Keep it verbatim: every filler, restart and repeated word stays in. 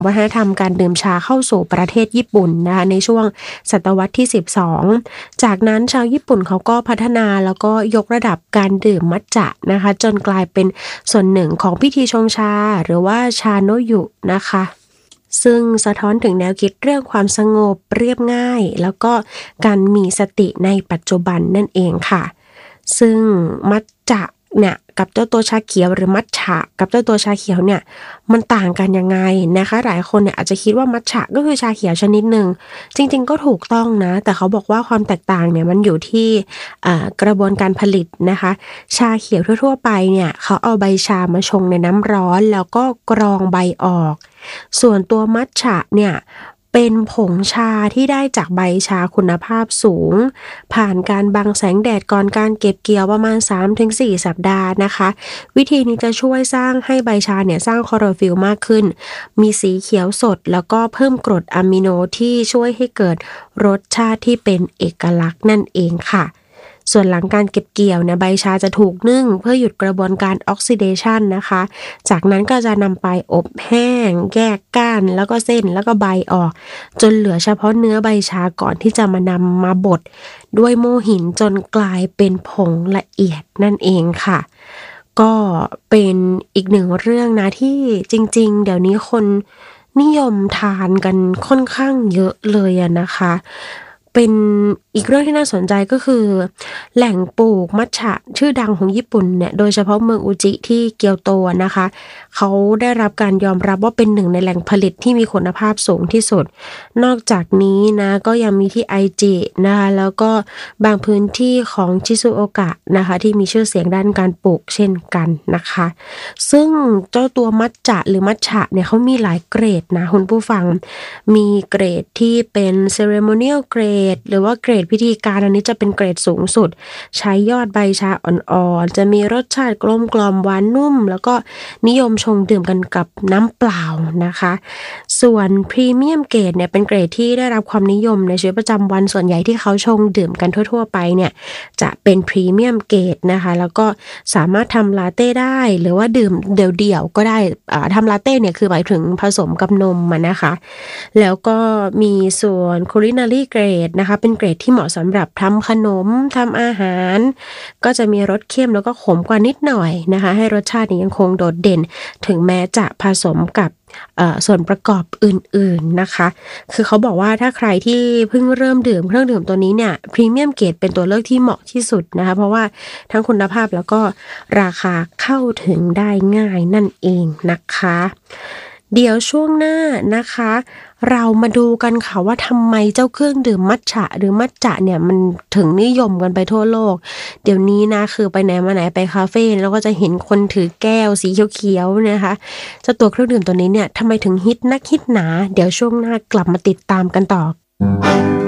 วัฒนธรรมการดื่มชาเข้าสู่ประเทศญี่ปุ่นนะคะในช่วงศตวรรษที่สิบสองจากนั้นชาวญี่ปุ่นเขาก็พัฒนาแล้วก็ยกระดับการดื่มมัทฉะนะคะจนกลายเป็นส่วนหนึ่งของพิธีชงชาหรือว่าชาโนยุนะคะซึ่งสะท้อนถึงแนวคิดเรื่องความสงบเรียบง่ายแล้วก็การมีสติในปัจจุบันนั่นเองค่ะซึ่งมัทฉะเนี่ยกับเจ้าตัวชาเขียวหรือมัทฉะกับเจ้าตัวชาเขียวเนี่ยมันต่างกันยังไงนะคะหลายคนเนี่ยอาจจะคิดว่ามัทฉะก็คือชาเขียวชนิดหนึ่งจริงๆก็ถูกต้องนะแต่เขาบอกว่าความแตกต่างเนี่ยมันอยู่ที่กระบวนการผลิตนะคะชาเขียวทั่วๆไปเนี่ยเขาเอาใบชามาชงในน้ำร้อนแล้วก็กรองใบออกส่วนตัวมัทฉะเนี่ยเป็นผงชาที่ได้จากใบชาคุณภาพสูงผ่านการบังแสงแดดก่อนการเก็บเกี่ยวประมาณ สามถึงสี่ สัปดาห์นะคะวิธีนี้จะช่วยสร้างให้ใบชาเนี่ยสร้างคลอโรฟิลล์มากขึ้นมีสีเขียวสดแล้วก็เพิ่มกรดอะมิโนที่ช่วยให้เกิดรสชาติที่เป็นเอกลักษณ์นั่นเองค่ะส่วนหลังการเก็บเกี่ยวเนี่ยใบชาจะถูกนึ่งเพื่อหยุดกระบวนการออกซิเดชันนะคะจากนั้นก็จะนำไปอบแห้งแยกก้านแล้วก็เส้นแล้วก็ใบออกจนเหลือเฉพาะเนื้อใบชาก่อนที่จะมานำมาบดด้วยโม่หินจนกลายเป็นผงละเอียดนั่นเองค่ะก็เป็นอีกหนึ่งเรื่องนะที่จริงๆเดี๋ยวนี้คนนิยมทานกันค่อนข้างเยอะเลยอะนะคะเป็นอีกเรื่องที่น่าสนใจก็คือแหล่งปลูกมัทฉะชื่อดังของญี่ปุ่นเนี่ยโดยเฉพาะเมืองอุจิที่เกียวโตนะคะเขาได้รับการยอมรับว่าเป็นหนึ่งในแหล่งผลิตที่มีคุณภาพสูงที่สุดนอกจากนี้นะก็ยังมีที่ไอจินะคะแล้วก็บางพื้นที่ของชิซุโอกะนะคะที่มีชื่อเสียงด้านการปลูกเช่นกันนะคะซึ่งเจ้าตัวมัทฉะหรือมัทฉะเนี่ยเขามีหลายเกรดนะคุณผู้ฟังมีเกรดที่เป็น ceremonial grade หรือว่าเกรดพิธีการอันนี้จะเป็นเกรดสูงสุดใช้ยอดใบชาอ่อนๆจะมีรสชาติกลมกล่อมหวานนุ่มแล้วก็นิยมชงดื่มกันกับน้ำเปล่านะคะส่วนพรีเมียมเกรดเนี่ยเป็นเกรดที่ได้รับความนิยมในชีวิตประจำวันส่วนใหญ่ที่เขาชงดื่มกันทั่วๆไปเนี่ยจะเป็นพรีเมียมเกรดนะคะแล้วก็สามารถทำลาเต้ได้หรือว่าดื่มเดี่ยวๆก็ได้ทำลาเต้เนี่ยคือหมายถึงผสมกับนมมันนะคะแล้วก็มีส่วน culinary grade นะคะเป็นเกรดที่เหมาะสำหรับทำขนมทำอาหารก็จะมีรสเข้มแล้วก็ขมกว่านิดหน่อยนะคะให้รสชาตินี้ยังคงโดดเด่นถึงแม้จะผสมกับส่วนประกอบอื่นๆนะคะคือเขาบอกว่าถ้าใครที่เพิ่งเริ่มดื่มเครื่องดื่มตัวนี้เนี่ยพรีเมียมเกรดเป็นตัวเลือกที่เหมาะที่สุดนะคะเพราะว่าทั้งคุณภาพแล้วก็ราคาเข้าถึงได้ง่ายนั่นเองนะคะเดี๋ยวช่วงหน้านะคะเรามาดูกันค่ะว่าทำไมเจ้าเครื่องดื่มมัทฉะหรือมัทฉะเนี่ยมันถึงนิยมกันไปทั่วโลกเดี๋ยวนี้นะคือไปไหนมาไหนไปคาเฟ่แล้วก็จะเห็นคนถือแก้วสีเขียวๆนะคะเจ้าตัวเครื่องดื่มตัวนี้เนี่ยทำไมถึงฮิตนักฮิตหนาเดี๋ยวช่วงหน้ากลับมาติดตามกันต่อ